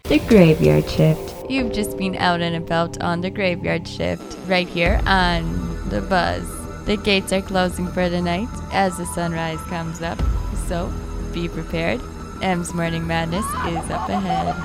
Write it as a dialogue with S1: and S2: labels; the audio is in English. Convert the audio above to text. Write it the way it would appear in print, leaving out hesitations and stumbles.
S1: The Graveyard Shift.
S2: You've just been out and about on the Graveyard Shift, right here on The Buzz. The gates are closing for the night as the sunrise comes up, so be prepared. M's Morning Madness is up ahead.